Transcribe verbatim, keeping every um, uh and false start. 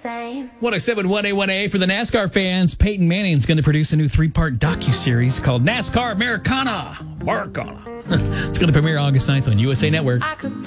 same. one oh seven point one A one A for the NASCAR fans. Peyton Manning's going to produce a new three-part docuseries called NASCAR Americana. Americana. It's going to premiere August ninth on U S A Network. I could